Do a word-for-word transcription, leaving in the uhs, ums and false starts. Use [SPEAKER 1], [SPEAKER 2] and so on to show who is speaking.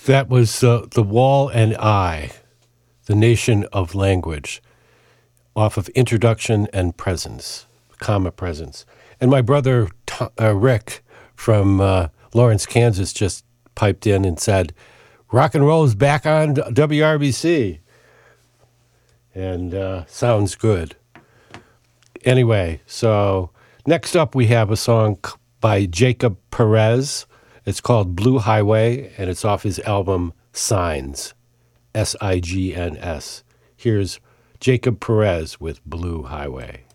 [SPEAKER 1] That was uh, The Wall and I, The Nation of Language, off of Introduction and Presence, comma Presence. And my brother uh, Rick from uh, Lawrence, Kansas, just piped in and said, rock and roll is back on W R B C. And uh, sounds good. Anyway, so next up we have a song by Jacob Perez. It's called Blue Highway, and it's off his album Signs, S I G N S. Here's Jacob Perez with Blue Highway.